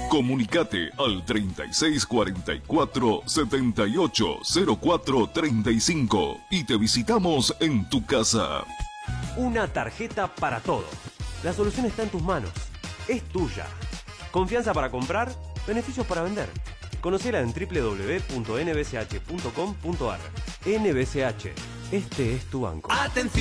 Comunicate al 3644-780435 y te visitamos en tu casa. Una tarjeta para todo. La solución está en tus manos. Es tuya. Confianza para comprar, beneficios para vender. Conocela en www.nbsh.com.ar. NBCH. Este es tu banco. Atención.